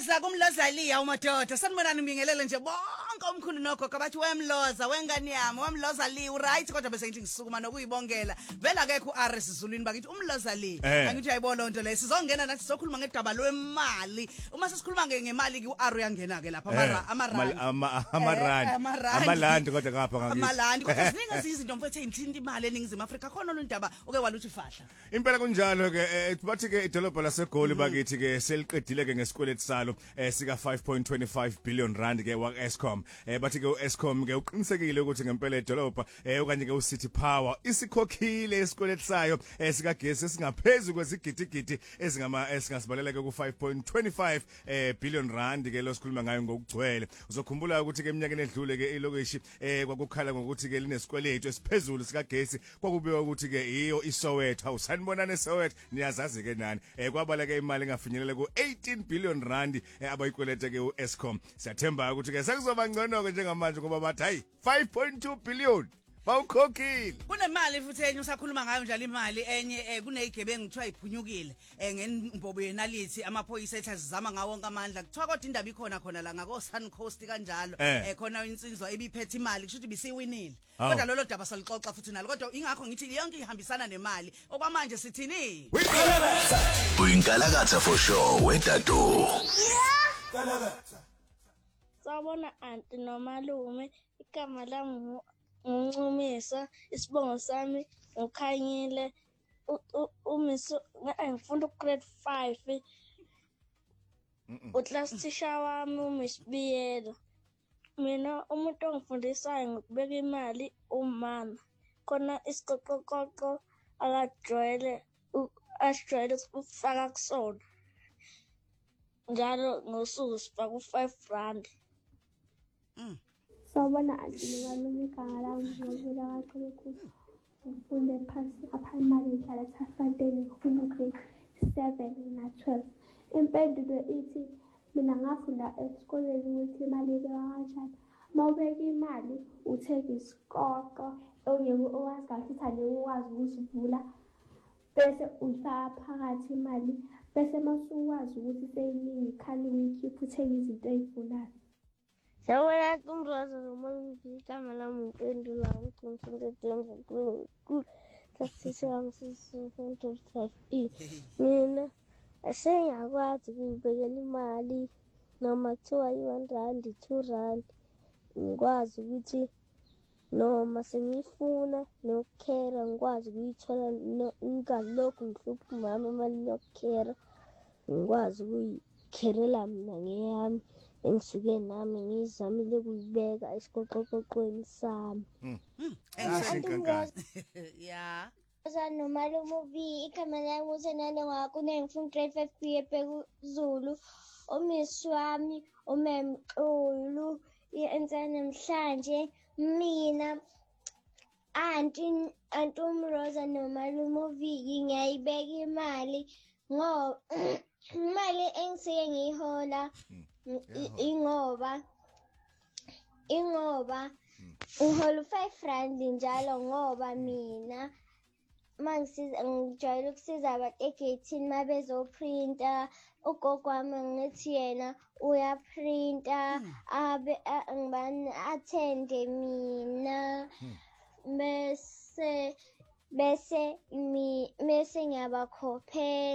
Siyeza kumlozaliya umadoda sanibonani ngibingelele nje bonke omkhulu nogogo bathi wemloza wengane yami wemlozali right kodwa bese ngithi ngisukuma nokuyibongela vela akekho uR Sizulwini bakithi umlozali angithi ayibona lonto le sizongena nathi sokhuluma ngedaba lwemali uma sesikhuluma ngemali ki uR uyangena ke lapha amarandi kodwa ngapha ngakithi amalandi kodwa ziningi izinto mfethu ezithinta imali eningizimu Afrika khona lo ndaba oke waluthi fahla impela kunjalo ke bathi ke idolobha laseGoli bakithi ke seliqedile ke ngesikweletu salo sika 5.25 billion rand ke wa Eskom bathi ke uEskom ke uqinisekile ukuthi ngempela idolobha okanye ke uCity Power isikhokhile isikweletu sayo sikagesi singaphezulu kwezigidigidi esingasibalela ke ku 5.25 billion rand ke lo sikhuluma ngayo ngokugcwele uzokhumbula ukuthi ke eminyakeni edlule ke ilokishi kwakukhala ngokuthi ke linesikweletu esiphezulu sikagesi kwakubiwa ukuthi ke iyo iSoweto awusanibonana eSoweto niyazazi ke nani kwabala ke imali engafinyelela ku 18 billion rand abayikweleta ke uEskom siyathemba ukuthi ke sekuzoba ngcono ke njengamanje ngoba bathi hayi 5.2 billion bawukhokhile kunemali futhi enye usakhuluma ngayo njalo imali enye kuneyigebengu kuthiwa iphunyukile ngembobo yenalithi amaphoyisa ethazizama ngawo wonke amandla kuthiwa kodwa indaba ikhona khona la ngako Sun Coast kanjalo khona insizwa ebiphethe imali kusho ukuthi bisiwinile kodwa lolo daba salixoxa futhi nalo kodwa ingakho ngithi yonke ihambisana nemali okwamanje sithini Uyinkalakatha for sure wedadu Kalakatha Sawubona aunty nomalume igama lami Ngumisa isibongo sami ukhanyile umiso ngifunda grade 5 uclass teacher wami umisibiyela mina umuntu ongifundisayo ngokubeka imali umama khona isiqoqoqoqo akajwayele ukufaka kusona njalo ngosuku sifaka u5 rand Sawubona andiningalume igama lami ngizobela kakhulu ngifunde phansi primary ngihlala eThafadeni ngifunda grade 7 na 12 impendulo ithi mina ngafunda esikoleni ukuthi imali kanjani mawubeka imali uthenga isiqoqo ongeke owazi kahle ukuthi ane ukwazi ukusivula bese uyifaka phakathi imali bese masuwazi ukuthi seyiningi khali uyikhipha uthenga izinto ezifunayo Sawubona kumroza nomalume igama lami ngipendula ngicimfunde denza ku sasise ngisifunda 5 mina asengiyakwazi ukubekela imali noma kuthiwa i1 rand 2 rand ngikwazi ukuthi noma sengifuna nokukhera ngikwazi ukuyithola ngalokho ngihlupha umama imali yokukhera ngikwazi ukuyikherela mina ngeyami engisuke nami ngizamile ukuyibeka esiqoqoqweni sami yeah Nomalume uvi igama lami usenane wakho ngifunda grade 5 ephezulu umisi wami umemxulu iensana namhlanje mina anti umroza nomalume uvi ngiyayibeka imali ngoba imali engisiye ngiyihola ingoba uhola 5 rand njalo ngoba mina mangisiza ngijwayele ukusiza abantu egate mabezoprinta ugogo wami ngithi yena uyaprinta ngibani attende mina bese ngiyabakhophela